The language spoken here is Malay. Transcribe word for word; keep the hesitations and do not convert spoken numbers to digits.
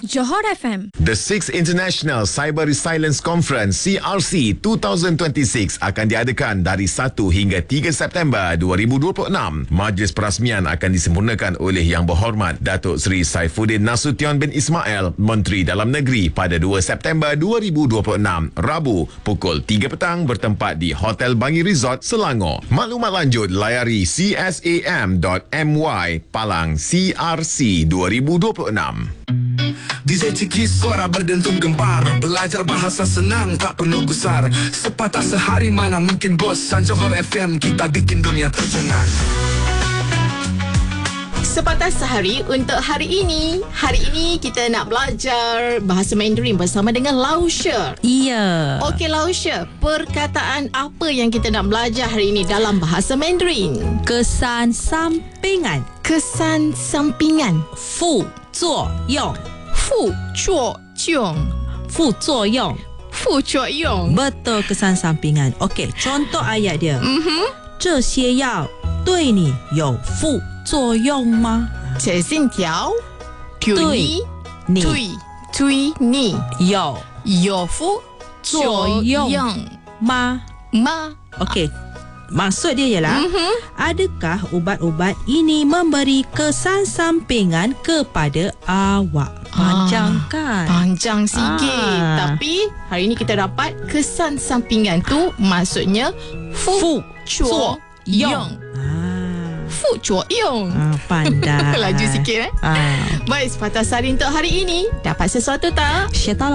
Johor F M. The sixth International Cyber Resilience Conference C R C dua ribu dua puluh enam akan diadakan dari satu hingga tiga September dua ribu dua puluh enam. Majlis perasmian akan disempurnakan oleh Yang Berhormat Datuk Seri Saifuddin Nasution bin Ismail, Menteri Dalam Negeri, pada dua September dua ribu dua puluh enam, Rabu, pukul tiga petang, bertempat di Hotel Bangi Resort, Selangor. Maklumat lanjut layari c s a m dot m y palang C R C dua ribu dua puluh enam. D J Ciki suara berdentum gembar, belajar bahasa senang tak perlu gusar. Sepatah sehari mana mungkin bosan. Johor F M kita bikin dunia tercengang. Sepatah sehari untuk hari ini. Hari ini kita nak belajar bahasa Mandarin bersama dengan Lausha. Iya. Okey Lausha, perkataan apa yang kita nak belajar hari ini dalam bahasa Mandarin? Kesan sampingan. Kesan sampingan. Fu zuo yong. Fu zuo yong. Fu zuo yong. Fu zuo yong. Betul, kesan sampingan. Okey, contoh ayat dia. Mhm. 这些药对你有副作用吗？ 这线条对你对对你有有副作用吗？ 吗？ Okey, maksud dia ialah, Mhm. adakah ubat-ubat ini memberi kesan sampingan kepada awak? Panjang kan? Panjang sikit. Ah. Tapi hari ini kita dapat kesan sampingan tu maksudnya fu zuo yong. Ah, Fu zuo yong. ah pandai. Laju sikit eh. Ah, Baik, sepatah sehari untuk hari ini. Dapat sesuatu tak? 学到了。